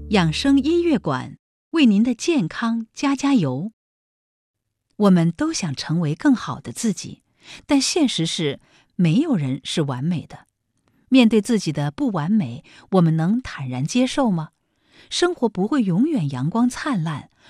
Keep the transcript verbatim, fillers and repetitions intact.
养生音乐馆为您的健康加加油。我们都想成为更好的自己，但现实是没有人是完美的。面对自己的不完美，我们能坦然接受吗？生活不会永远阳光灿烂，